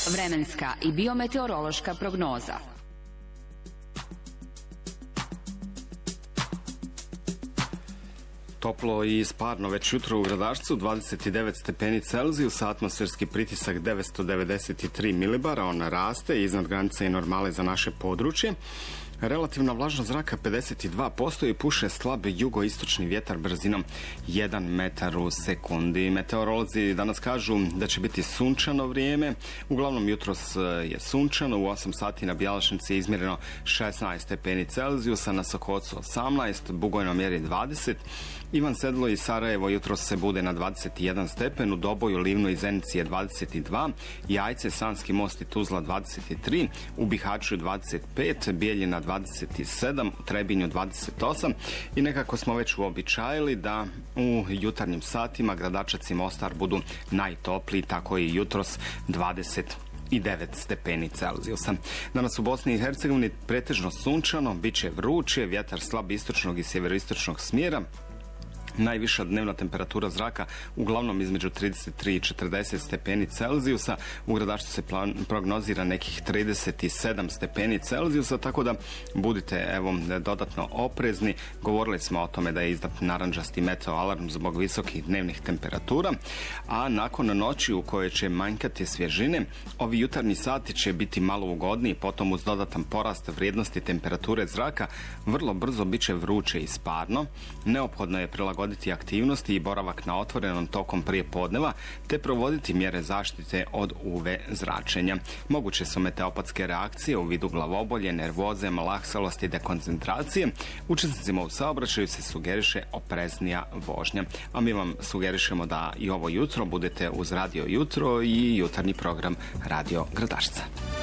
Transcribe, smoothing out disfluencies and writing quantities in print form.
Vremenska i biometeorološka prognoza. Toplo i sparno već jutro u Gradačcu, 29 stepeni Celzijusa, atmosferski pritisak 993 milibara, on raste iznad granice i normale za naše područje. Relativna vlažnost zraka 52% i puše slab jugoistočni vjetar brzinom 1 metar u sekundi. Meteorolozi danas kažu da će biti sunčano vrijeme. Uglavnom jutros je sunčano, u 8 sati na Bjelašnici je izmjereno 16 stepeni Celzijusa, na Sokocu 18, Bugojno mjeri 20, Ivan Sedlo i Sarajevo jutros se bude na 21 stepen, u Doboju, Livnu i Zenici je 22, Jajce, Sanski most i Tuzla 23, u Bihaću 25, Bijeljina 27, u Trebinju 28 i nekako smo već uobičajili da u jutarnjim satima Gradačac i Mostar budu najtopliji, tako i jutros 29 stepeni Celzijusa. Danas u Bosni i Hercegovini pretežno sunčano, bit će vruće, vjetar slab istočnog i sjeveroistočnog smjera. Najviša dnevna temperatura zraka uglavnom između 33 i 40 stepeni Celzijusa. U Gradačcu se prognozira nekih 37 stepeni Celzijusa, tako da budite dodatno oprezni. Govorili smo o tome da je izdat narandžasti meteo alarm zbog visokih dnevnih temperatura, a nakon noći u kojoj će manjkati svježine, ovi jutarnji sati će biti malo ugodniji, potom uz dodatan porast vrijednosti temperature zraka vrlo brzo bit će vruće i sparno. Neophodno je prilagoditi aktivnosti i boravak na otvorenom tokom prije podneva, te provoditi mjere zaštite od UV zračenja. Moguće su meteopatske reakcije u vidu glavobolje, nervoze, malaksalosti i dekoncentracije. Učesnicima u saobraćaju se sugeriše opreznija vožnja. A mi vam sugerišemo da i ovo jutro budete uz Radio Jutro i jutarnji program Radio Gradačca.